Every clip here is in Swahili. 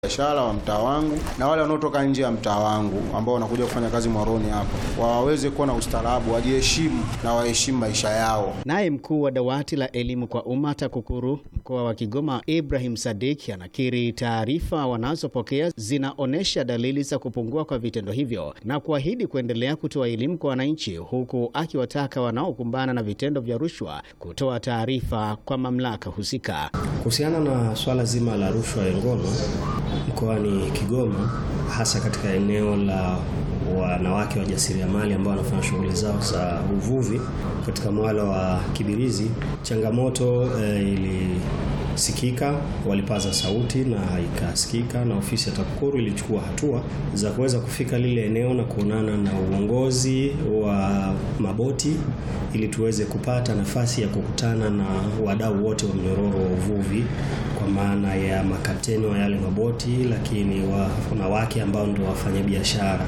biashara wa mtaa wangu na wale wanaotoka nje ya mtaa wangu ambao wanakuja kufanya kazi Mwaroni hapa waweze kuwa na ustaarabu, wajiheshimu na waheshimu maisha yao. Naye mkuu wa dawati la elimu kwa umma TAKUKURU mkoa wa Kigoma Ibrahim Sadik anakiri taarifa wanazopokea zinaonesha dalili za kupungua kwa vitendo hivyo na kuahidi kuendelea kutoa elimu kwa wananchi, huku akiwataka wanaokumbana na vitendo vya rushwa kutoa taarifa kwa mamlaka husika. Kuhusiana na swala zima la rushwa ya ngono mkoani Kigoma, hasa katika eneo la wanawake wajasiriamali ambao wanafanya shughuli zao za uvuvi katika mwalo wa Kibirizi, changamoto ilisikika, walipaza sauti na haikasikika, na ofisi ya TAKUKURU ilichukua hatua za kuweza kufika lile eneo na kuonana na uongozi wa maboti ili tuweze kupata nafasi ya kukutana na wadau wote wa mnyororo wa uvuvi, kwa maana ya makapteni wa yale maboti, lakini wanawake ambao ndio wafanyabiashara.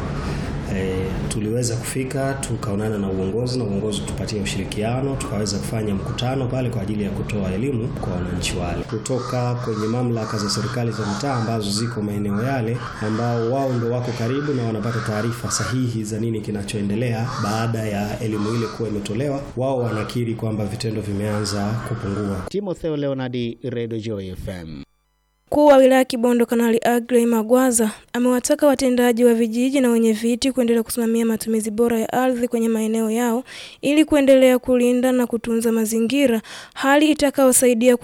Tuliweza kufika, tukaonana na uongozi na uongozi tupatie ushirikiano, tukaweza kufanya mkutano pale kwa ajili ya kutoa elimu kwa wananchi wale kutoka kwenye mamlaka za serikali za mtaa ambazo ziko maeneo yale, ambao wao ndio wako karibu na wanapata taarifa sahihi za nini kinachoendelea. Baada ya elimu ile kuwa imetolewa, wao wanakiri kwamba vitendo vimeanza kupungua. Timotheo Leonardi, Radio Joy FM. Mkuu wa wilaya Kibondo Kanali Agrey Magwaza amewataka watendaji wa vijiji na wenye viti kuendelea kusimamia matumizi bora ya ardhi kwenye maeneo yao ili kuendelea kulinda na kutunza mazingira, hali itakayosaidia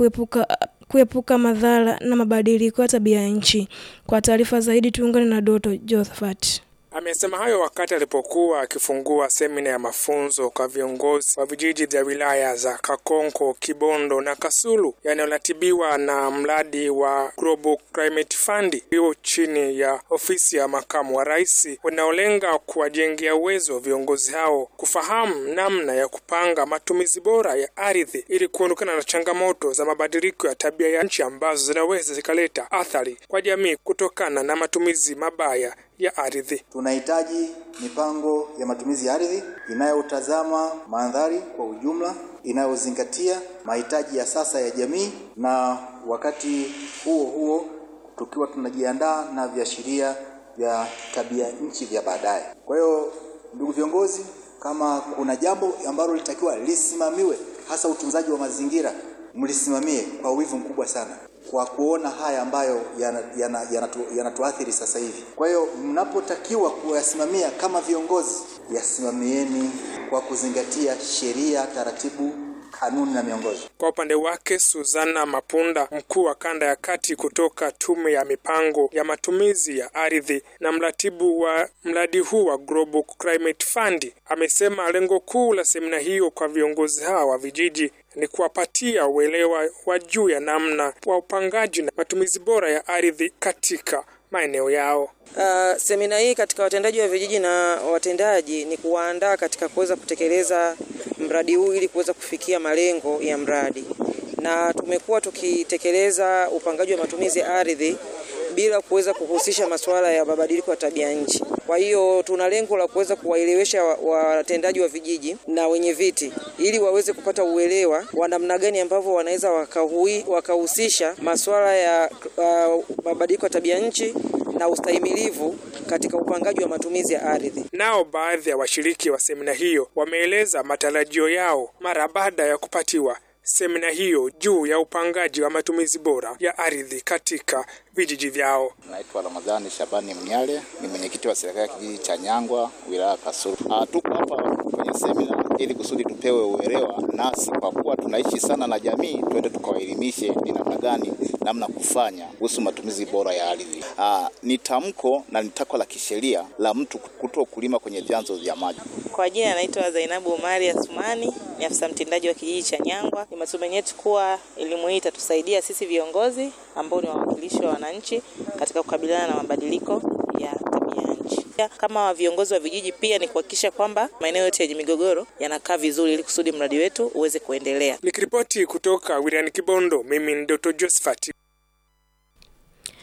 kuepuka madhara na mabadiliko ya tabia ya nchi. Kwa taarifa zaidi tuungane na Doto Josephat. Amesema hayo wakati alipokuwa akifungua semina ya mafunzo kwa viongozi wa vijiji vya wilaya za Kakonko, Kibondo na Kasulu yanayolatibiwa na mradi wa Global Climate Fund hiyo chini ya ofisi ya makamu wa rais, unaolenga kuwajengea uwezo viongozi hao kufahamu namna ya kupanga matumizi bora ya ardhi ili kuondokana na changamoto za mabadiliko ya tabia ya nchi ambazo zinaweza zikaleta athari kwa jamii kutokana na matumizi mabaya ya ardhi. Tunahitaji mipango ya matumizi ya ardhi inayotazama mandhari kwa ujumla, inayozingatia mahitaji ya sasa ya jamii, na wakati huo huo tukiwa tunajiandaa na viashiria vya tabia nchi vya baadaye. Kwa hiyo ndugu viongozi, kama kuna jambo ambalo litakiwa lisimamiwe, hasa utunzaji wa mazingira, mlisimamie kwa wivu mkubwa sana, kwa kuona haya ambayo yanatuathiri sasa hivi. Kwa hiyo mnapotakiwa kuyasimamia kama viongozi, yasimamieni kwa kuzingatia sheria, taratibu, kanuni na miongozo. Kwa upande wake, Suzana Mapunda, mkuu wa kanda ya kati kutoka Tume ya Mipango ya Matumizi ya Ardhi na mratibu wa mradi huu wa Global Climate Fund, amesema lengo kuu la semina hiyo kwa viongozi hawa wa vijiji ni kuwapatia uelewa wa juu ya namna wa upangaji na matumizi bora ya ardhi katika maeneo yao. Semina hii katika watendaji wa vijiji na watendaji ni kuwaandaa katika kuweza kutekeleza mradi huu ili kuweza kufikia malengo ya mradi. Na tumekuwa tukitekeleza upangaji wa matumizi ya ardhi bila kuweza kuhusisha masuala ya mabadiliko ya tabia nchi. Kwa hiyo tuna lengo la kuweza kuwaelewesha watendaji wa vijiji na wenye viti ili waweze kupata uelewa wa namna gani ambavyo wanaweza wakahusisha masuala ya mabadiliko ya tabia nchi na ustahimilivu katika upangaji wa matumizi ya ardhi. Nao baadhi ya washiriki wa semina hiyo wameeleza matarajio yao mara baada ya kupatiwa semina hiyo juu ya upangaji wa matumizi bora ya ardhi katika vijiji vyao. Naitwa Ramadhani Shabani Mnyale, ni mwenyekiti wa serikali ya kijiji cha Nyangwa, wilaya Kasulu. Tuko hapa kwenye semina ili kusudi tupewe uelewa, nasi kwa kuwa tunaishi sana na jamii, twende tukawaelimishe ni namna gani namna kufanya kuhusu matumizi bora ya ardhi. Ni tamko na ni takwa la kisheria la mtu kuto kulima kwenye vyanzo vya maji. Kwa jina naitwa Zainabu Omari Asmani, ni afisa mtendaji wa kijiji cha Nyangwa. Ni matumaini yetu kuwa elimu hii itatusaidia sisi viongozi ambao ni wawakilishi wa wananchi katika kukabiliana na mabadiliko ya tabia ya nchi. Kama viongozi wa vijiji pia ni kuhakikisha kwamba maeneo yote yenye migogoro yanakaa vizuri ili kusudi mradi wetu uweze kuendelea. Nikiripoti kutoka wilayani Kibondo, mimi ni Doto Josephat.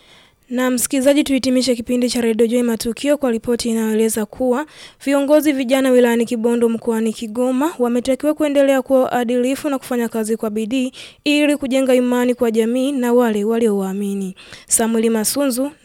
Na msikilizaji, tuhitimishe kipindi cha Radio Joy Matukio kwa ripoti inayoeleza kuwa viongozi vijana wilayani Kibondo mkoani Kigoma wametakiwa kuendelea kuwa adilifu na kufanya kazi kwa bidii ili kujenga imani kwa jamii na wale waliowaamini. Samuel Masunzu